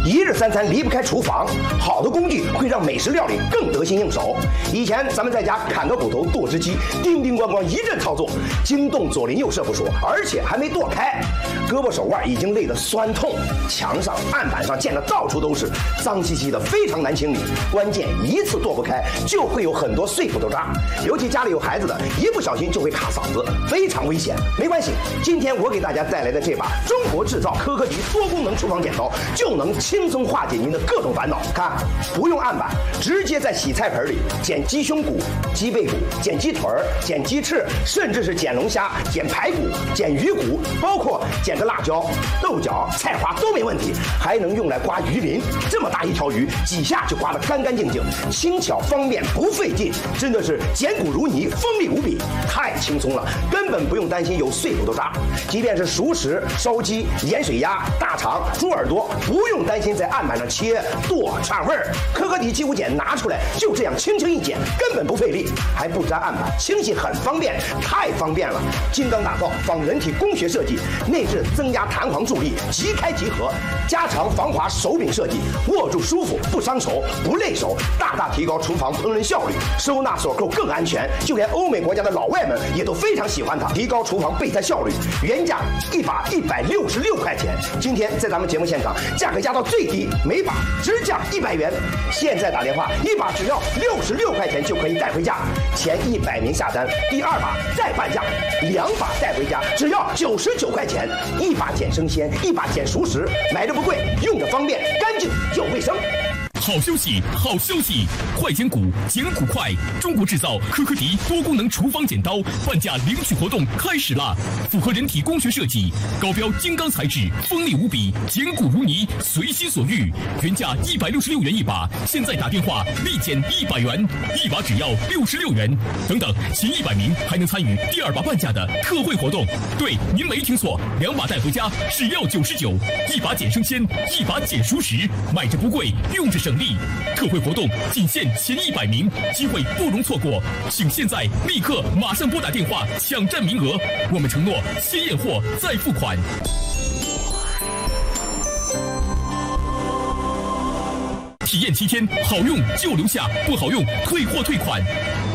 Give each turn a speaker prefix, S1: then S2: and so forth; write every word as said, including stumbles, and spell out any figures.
S1: 一日三餐离不开厨房，好的工具会让美食料理更得心应手。以前咱们在家砍个骨头、剁只鸡，叮叮咣咣一阵操作，惊动左邻右舍不说，而且还没剁开，胳膊手腕已经累得酸痛，墙上、案板上溅得到处都是，脏兮兮的，非常难清理。关键一次剁不开，就会有很多碎骨头渣，尤其家里有孩子的，一不小心就会卡嗓子，非常危险。没关系，今天我给大家带来的这把中国制造科科迪多功能厨房剪刀，就能轻松化解您的各种烦恼。看，不用案板，直接在洗菜盆里剪鸡胸骨、鸡背骨、剪鸡腿儿、剪鸡翅，甚至是剪龙虾、剪排骨、剪鱼骨，包括剪个辣椒、豆角、菜花都没问题，还能用来刮鱼鳞。这么大一条鱼，几下就刮得干干净净，轻巧方便不费劲，真的是剪骨如泥，锋利无比，太轻松了，根本不用担心有碎骨头渣。即便是熟食、烧鸡、盐水鸭、大肠、猪耳朵，不用担心在案板上切剁串味儿。科科迪鸡骨剪拿出来，就这样轻轻一剪，根本不费力，还不粘案板，清洗很方便，太方便了。精钢打造，仿人体工学设计，内置增压弹簧助力，即开即合，加长防滑手柄设计，握住舒服，不伤手，不累手，大大提高厨房烹饪效率，收纳锁扣更安全，就连欧美国家的老外们也都非常喜欢它，提高厨房备菜效率。原价一把一百六十六块钱，今天在咱们节目现场价格压到最低，每把只降一百元。现在打电话，一把只要六十六块钱就可以带回家，前一百名下单，第二把再半价，两把带回家只要九十九块钱，一把剪生鲜，一把剪熟食，买的不贵，用的方便，干净又卫生。
S2: 好消息，好消息！快剪骨，剪骨快！中国制造科科迪多功能厨房剪刀半价领取活动开始啦！符合人体工学设计，高标精钢材质，锋利无比，剪骨如泥，随心所欲。原价一百六十六元一把，现在打电话立减一百元，一把只要六十六元。等等，前一百名还能参与第二把半价的特惠活动。对，您没听错，两把带回家只要九十九，一把剪生鲜，一把剪熟食，买着不贵，用着省力。特惠活动仅限前一百名，机会不容错过，请现在立刻马上拨打电话抢占名额。我们承诺先验货再付款。体验七天，好用就留下，不好用退货退款。